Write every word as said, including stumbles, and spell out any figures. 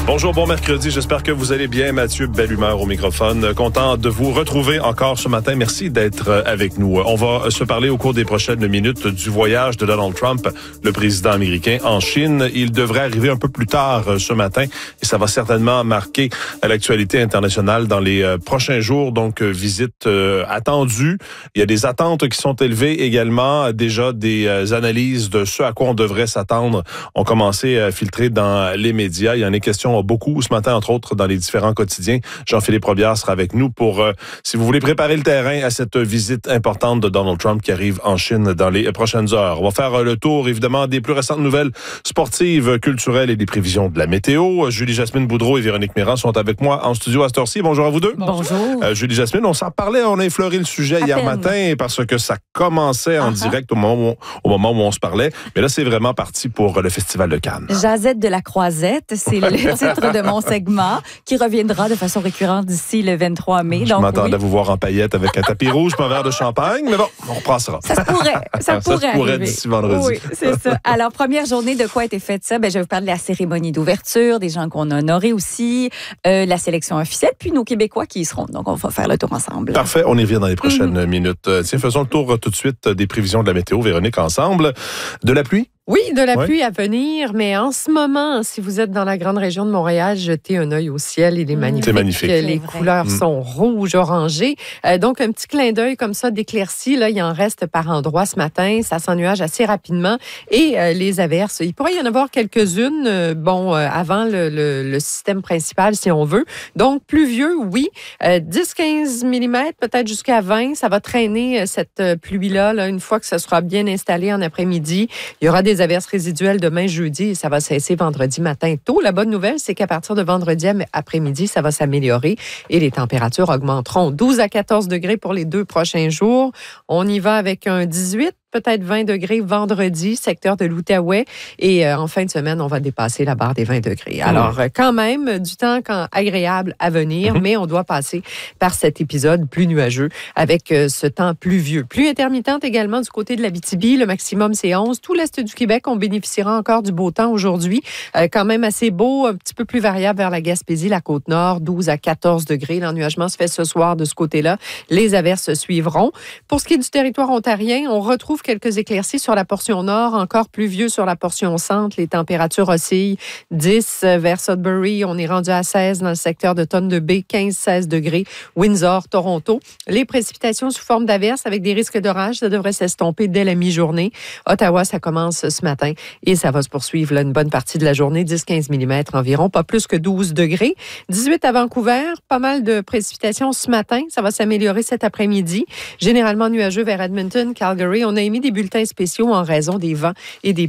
Bonjour, bon mercredi. J'espère que vous allez bien. Mathieu, belle humeur au microphone. Content de vous retrouver encore ce matin. Merci d'être avec nous. On va se parler au cours des prochaines minutes du voyage de Donald Trump, le président américain, en Chine. Il devrait arriver un peu plus tard ce matin et ça va certainement marquer l'actualité internationale dans les prochains jours. Donc, visite attendue. Il y a des attentes qui sont élevées également. Déjà, des analyses de ce à quoi on devrait s'attendre ont commencé à filtrer dans les médias. Il y en est question beaucoup ce matin, entre autres, dans les différents quotidiens. Jean-Philippe Robillard sera avec nous pour, euh, si vous voulez préparer le terrain à cette visite importante de Donald Trump qui arrive en Chine dans les prochaines heures. On va faire le tour, évidemment, des plus récentes nouvelles sportives, culturelles et des prévisions de la météo. Julie-Jasmine Boudreau et Véronique Méran sont avec moi en studio à cette heure-ci. Bonjour à vous deux. Bonjour. Euh, Julie-Jasmine, on s'en parlait, on a effleuré le sujet à hier peine. matin parce que ça commençait en uh-huh. direct au moment, où on, au moment où on se parlait. Mais là, c'est vraiment parti pour le Festival de Cannes. Jazette de la Croisette, c'est le titre de mon segment qui reviendra de façon récurrente d'ici le vingt-trois mai. Je Donc, m'attendais oui. à vous voir en paillettes avec un tapis rouge et un verre de champagne, mais bon, on repassera. Ça se pourrait. Ça, ça pourrait, se pourrait arriver. d'ici vendredi. Oui, c'est ça. Alors, première journée, de quoi a été fait ça? Ben, je vais vous parler de la cérémonie d'ouverture, des gens qu'on a honorés aussi, euh, la sélection officielle, puis nos Québécois qui y seront. Donc, on va faire le tour ensemble. Parfait. On y revient dans les prochaines mm-hmm. minutes. Tiens, faisons le tour tout de suite des prévisions de la météo, Véronique, ensemble. De la pluie? Oui, de la ouais. pluie à venir, mais en ce moment, si vous êtes dans la grande région de Montréal, jetez un œil au ciel, il est magnifique. C'est magnifique. Les couleurs mmh. sont rouges, orangées. Euh, donc, un petit clin d'œil comme ça d'éclaircies, là, il en reste par endroits ce matin. Ça s'ennuage assez rapidement. Et euh, les averses, il pourrait y en avoir quelques-unes, euh, bon, euh, avant le, le, le système principal, si on veut. Donc, pluvieux, oui. Euh, dix à quinze millimètres, peut-être jusqu'à vingt. Ça va traîner euh, cette euh, pluie-là, là, une fois que ça sera bien installé en après-midi. Il y aura des averses résiduelles demain jeudi et ça va cesser vendredi matin tôt. La bonne nouvelle, c'est qu'à partir de vendredi après-midi, ça va s'améliorer et les températures augmenteront. douze à quatorze degrés pour les deux prochains jours. On y va avec un dix-huit, peut-être vingt degrés vendredi, secteur de l'Outaouais. Et euh, en fin de semaine, on va dépasser la barre des vingt degrés. Alors, euh, quand même, du temps quand, agréable à venir, mm-hmm. mais on doit passer par cet épisode plus nuageux avec euh, ce temps pluvieux. Pluie intermittente également du côté de l'Abitibi. Le maximum, c'est onze. Tout l'est du Québec, on bénéficiera encore du beau temps aujourd'hui. Euh, quand même assez beau, un petit peu plus variable vers la Gaspésie, la Côte-Nord, douze à quatorze degrés. L'ennuagement se fait ce soir de ce côté-là. Les averses suivront. Pour ce qui est du territoire ontarien, on retrouve quelques éclaircies sur la portion nord, encore pluvieux sur la portion centre. Les températures oscillent. dix vers Sudbury, on est rendu à seize dans le secteur de Thunder Bay, quinze à seize degrés. Windsor, Toronto. Les précipitations sous forme d'averses avec des risques d'orage, ça devrait s'estomper dès la mi-journée. Ottawa, ça commence ce matin et ça va se poursuivre là, une bonne partie de la journée, dix à quinze millimètres environ, pas plus que douze degrés. dix-huit à Vancouver, pas mal de précipitations ce matin. Ça va s'améliorer cet après-midi. Généralement nuageux vers Edmonton, Calgary. On a émis des bulletins spéciaux en raison des vents et des